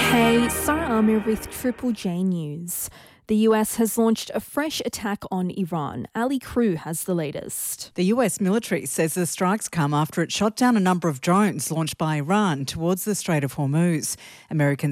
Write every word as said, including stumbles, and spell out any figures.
Hey, Sarah Amir with Triple J News. The U S has launched a fresh attack on Iran. Ali Crew has the latest. The U S military says the strikes come after it shot down a number of drones launched by Iran towards the Strait of Hormuz. American